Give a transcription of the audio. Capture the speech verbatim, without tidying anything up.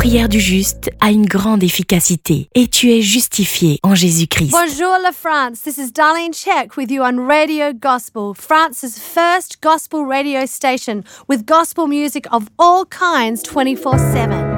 prière du juste a une grande efficacité et tu es justifié en Jésus-Christ. Bonjour la France, this is Darlene Check with you on Radio Gospel, France's first gospel radio station with gospel music of all kinds twenty-four seven.